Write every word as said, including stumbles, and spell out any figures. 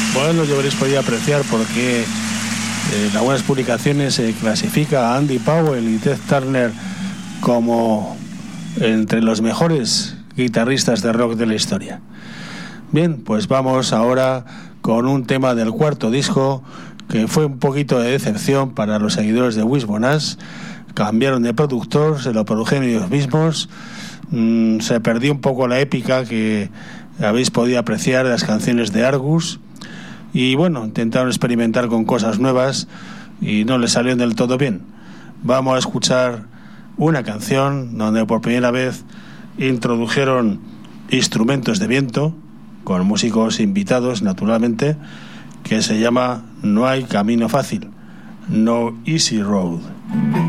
Bueno, yo habréis podido apreciar porque en algunas publicaciones se clasifica a Andy Powell y Ted Turner como entre los mejores guitarristas de rock de la historia. Bien, pues vamos ahora con un tema del cuarto disco que fue un poquito de decepción para los seguidores de Wishbone Ash. Cambiaron de productor, se lo produjeron ellos mismos, mm, se perdió un poco la épica que habéis podido apreciar de las canciones de Argus, y bueno, intentaron experimentar con cosas nuevas y no les salieron del todo bien. Vamos a escuchar una canción donde por primera vez introdujeron instrumentos de viento con músicos invitados, naturalmente, que se llama No hay camino fácil, No Easy Road.